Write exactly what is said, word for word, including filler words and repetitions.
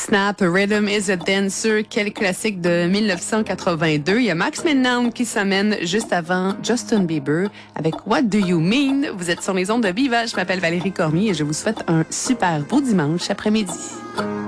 Snap, Rhythm is a Dancer, quel classique de dix-neuf cent quatre-vingt-deux. Il y a Max Midnaund qui s'amène juste avant Justin Bieber avec What Do You Mean? Vous êtes sur les ondes de Viva. Je m'appelle Valérie Cormier et je vous souhaite un super beau dimanche après-midi.